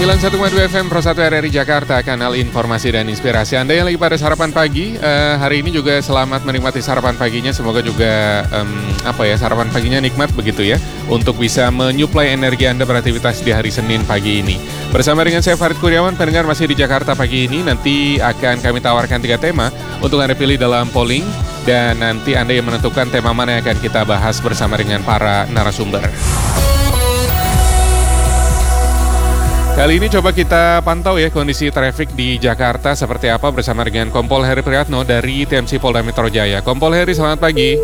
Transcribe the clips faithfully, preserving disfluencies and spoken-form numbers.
sembilan puluh satu koma dua F M Pro satu R R I Jakarta, kanal informasi dan inspirasi. Anda yang lagi pada sarapan pagi, uh, hari ini juga selamat menikmati sarapan paginya. Semoga juga um, apa ya sarapan paginya nikmat begitu ya, untuk bisa menyuplai energi Anda beraktivitas di hari Senin pagi ini. Bersama dengan saya Farid Kurniawan, pendengar masih di Jakarta pagi ini. Nanti akan kami tawarkan tiga tema untuk Anda pilih dalam polling, dan nanti Anda yang menentukan tema mana yang akan kita bahas bersama dengan para narasumber. Kali ini coba kita pantau ya kondisi trafik di Jakarta seperti apa bersama dengan Kompol Heri Priyatno dari T M C Polda Metro Jaya. Kompol Heri, selamat pagi.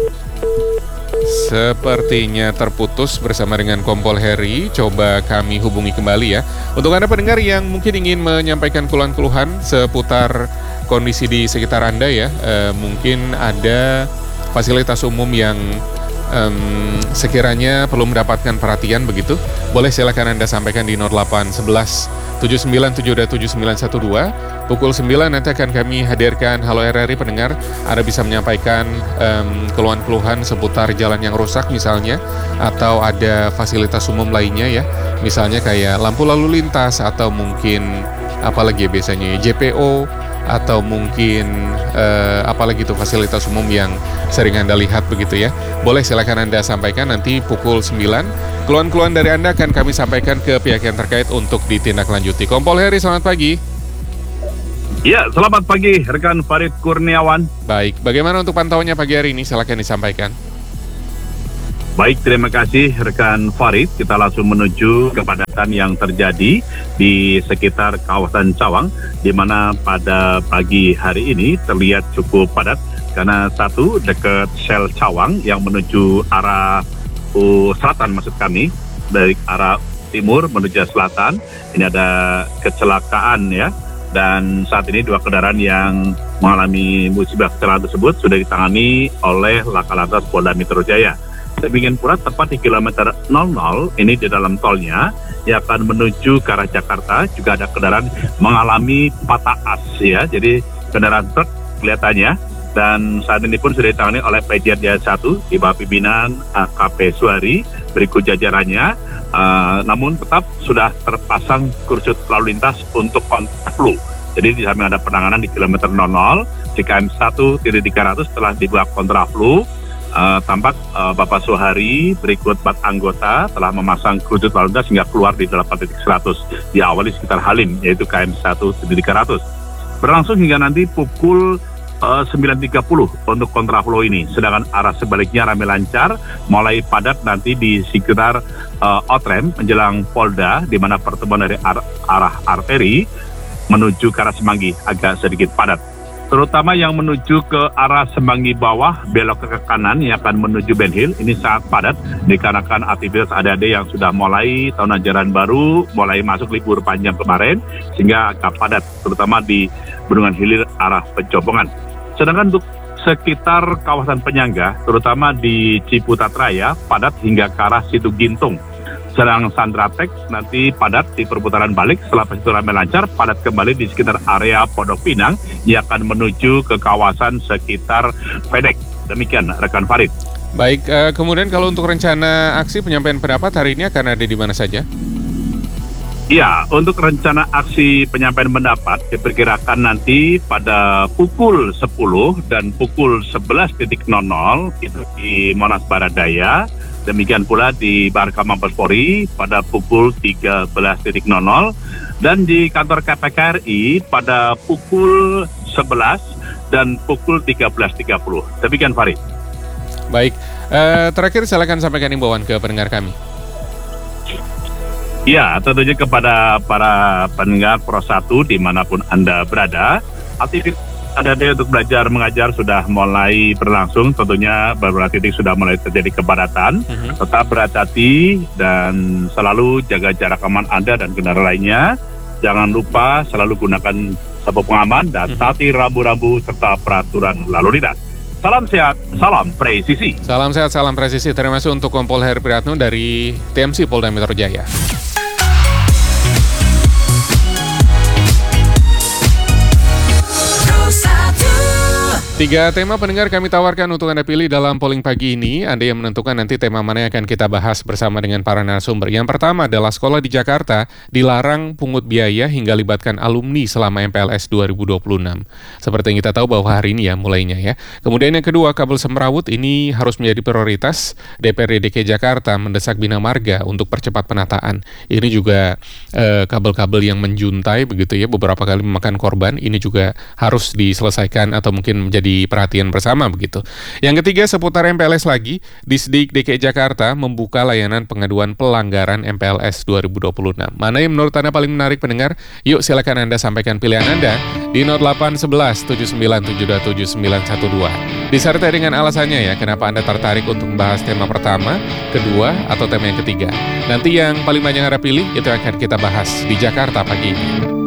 Sepertinya terputus bersama dengan Kompol Heri. Coba kami hubungi kembali ya. Untuk Anda pendengar yang mungkin ingin menyampaikan keluhan-keluhan seputar kondisi di sekitar Anda ya, eh, mungkin ada fasilitas umum yang Um, sekiranya perlu mendapatkan perhatian begitu, boleh silakan Anda sampaikan di nol delapan satu satu tujuh sembilan tujuh dua tujuh sembilan satu dua. Pukul sembilan nanti akan kami hadirkan Halo R R I pendengar. Anda bisa menyampaikan um, keluhan-keluhan seputar jalan yang rusak misalnya, atau ada fasilitas umum lainnya ya, misalnya kayak lampu lalu lintas, atau mungkin apalagi ya biasanya J P O, atau mungkin eh, apalagi itu fasilitas umum yang sering Anda lihat begitu ya. Boleh silakan Anda sampaikan nanti pukul sembilan. Keluhan-keluhan dari Anda akan kami sampaikan ke pihak yang terkait untuk ditindaklanjuti. Kompol Heri, selamat pagi. Ya, selamat pagi rekan Farid Kurniawan. Baik, bagaimana untuk pantauannya pagi hari ini? Silakan disampaikan. Baik, terima kasih rekan Farid. Kita langsung menuju kepadatan yang terjadi di sekitar kawasan Cawang, di mana pada pagi hari ini terlihat cukup padat karena satu dekat Shell Cawang yang menuju arah uh, selatan, maksud kami dari arah timur menuju selatan. Ini ada kecelakaan ya, dan saat ini dua kendaraan yang mengalami musibah kecelakaan tersebut sudah ditangani oleh Laka Lantas Polda Metro Jaya. Demikian pula tepat di kilometer nol nol ini di dalam tolnya yang akan menuju ke arah Jakarta juga ada kendaraan mengalami patah as ya, jadi kendaraan truk kelihatannya, dan saat ini pun sudah ditangani oleh P J Jaya satu di bawah pimpinan A K P Suhari berikut jajarannya, uh, namun tetap sudah terpasang kursus lalu lintas untuk kontraflow. Jadi di samping ada penanganan di kilometer nol nol di K M satu tiga ratus telah dibuat kontraflow. Uh, tampak uh, Bapak Suhari berikut empat anggota telah memasang kerucut lalu lintas hingga keluar di delapan titik seratus diawali sekitar Halim, yaitu K M satu tiga ratus. Berlangsung hingga nanti pukul uh, sembilan tiga puluh untuk kontraflow ini, sedangkan arah sebaliknya ramai lancar, mulai padat nanti di sekitar uh, Outrem menjelang Polda, di mana pertemuan dari ar- arah arteri menuju ke arah Semanggi agak sedikit padat, terutama yang menuju ke arah Semanggi bawah belok ke kanan yang akan menuju Ben Hill ini sangat padat dikarenakan aktivitas adik-adik yang sudah mulai tahun ajaran baru, mulai masuk libur panjang kemarin sehingga agak padat terutama di Bendungan Hilir arah Pencopongan. Sedangkan untuk sekitar kawasan penyangga terutama di Ciputat Raya padat hingga ke arah Situ Gintung. Sedang Sandratek nanti padat di perputaran balik, setelah itu ramai lancar, padat kembali di sekitar area Pondok Pinang yang akan menuju ke kawasan sekitar Pedek. Demikian rekan Farid. Baik, uh, kemudian kalau untuk rencana aksi penyampaian pendapat hari ini akan ada di mana saja? Ya, untuk rencana aksi penyampaian pendapat diperkirakan nanti pada pukul sepuluh dan pukul sebelas nol nol itu di Monas Baradaya. Demikian pula di Barka Mabespori pada pukul tiga belas nol nol dan di kantor K P K R I pada pukul sebelas dan pukul tiga belas tiga puluh. Demikian Farid. Baik, eh, terakhir silakan sampaikan imbauan ke pendengar kami. Ya, tentunya kepada para pendengar Pro satu dimanapun Anda berada, aktivitas ada untuk belajar mengajar sudah mulai berlangsung, tentunya beberapa titik sudah mulai terjadi kepadatan. Uh-huh. Tetap berhati-hati dan selalu jaga jarak aman Anda dan kendaraan lainnya. Jangan lupa selalu gunakan sabuk pengaman dan taati rambu-rambu serta peraturan lalu lintas. Salam sehat, salam presisi. Salam sehat, salam presisi. Terima kasih untuk Kompol Heri Priyatno dari T M C Polda Metro Jaya. Tiga tema pendengar kami tawarkan untuk Anda pilih dalam polling pagi ini. Anda yang menentukan nanti tema mana yang akan kita bahas bersama dengan para narasumber. Yang pertama adalah sekolah di Jakarta dilarang pungut biaya hingga libatkan alumni selama M P L S dua ribu dua puluh enam. Seperti yang kita tahu bahwa hari ini ya mulainya ya. Kemudian yang kedua, kabel semrawut ini harus menjadi prioritas. D P R D D K I Jakarta mendesak Bina Marga untuk percepat penataan. Ini juga eh, kabel-kabel yang menjuntai begitu ya, beberapa kali memakan korban. Ini juga harus diselesaikan atau mungkin menjadi perhatian bersama begitu. Yang ketiga seputar M P L S lagi, Disdik D K I Jakarta membuka layanan pengaduan pelanggaran M P L S dua ribu dua puluh enam. Mana yang menurut Anda paling menarik pendengar? Yuk silakan Anda sampaikan pilihan Anda di nol delapan satu satu tujuh sembilan tujuh dua tujuh sembilan satu dua. Disertai dengan alasannya ya, kenapa Anda tertarik untuk membahas tema pertama, kedua, atau tema yang ketiga. Nanti yang paling banyak Anda pilih itu akan kita bahas di Jakarta pagi ini.